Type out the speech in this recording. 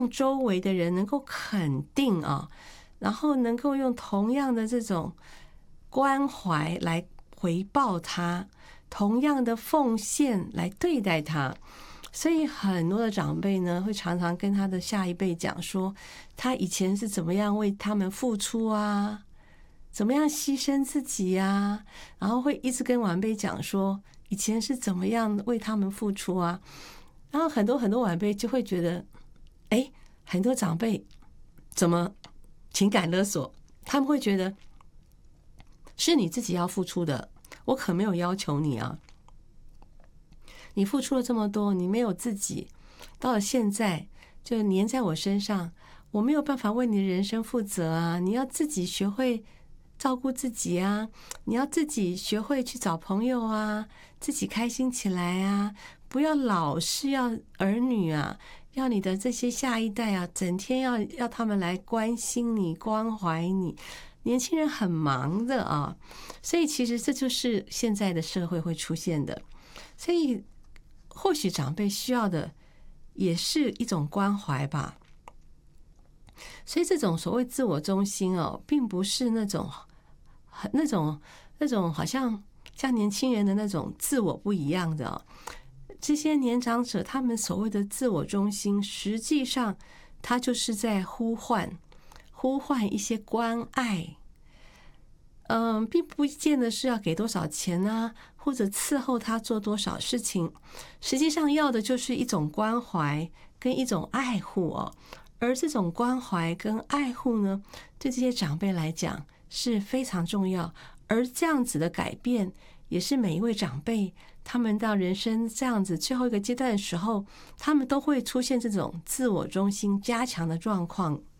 周围的人能够肯定啊，然后能够用同样的这种关怀来回报他，同样的奉献来对待他。所以很多的长辈呢，会常常跟他的下一辈讲说，他以前是怎么样为他们付出啊，怎么样牺牲自己啊，然后会一直跟晚辈讲说，以前是怎么样为他们付出啊。然后很多晚辈就会觉得，哎，很多长辈怎么情感勒索？他们会觉得是你自己要付出的，我可没有要求你啊。你付出了这么多，你没有自己，到了现在就黏在我身上，我没有办法为你的人生负责啊！你要自己学会照顾自己啊，你要自己学会去找朋友啊，自己开心起来啊，不要老是要儿女啊，要你的这些下一代啊，整天要他们来关心你、关怀你。年轻人很忙的啊，所以其实这就是现在的社会会出现的。所以或许长辈需要的也是一种关怀吧。所以这种所谓自我中心哦，并不是那种好像年轻人的那种自我不一样的哦。这些年长者他们所谓的自我中心，实际上他就是在呼唤一些关爱。并不见得是要给多少钱啊，或者伺候他做多少事情，实际上要的就是一种关怀跟一种爱护哦。而这种关怀跟爱护呢，对这些长辈来讲是非常重要。而这样子的改变，也是每一位长辈他们到人生这样子最后一个阶段的时候，他们都会出现这种自我中心加强的状况。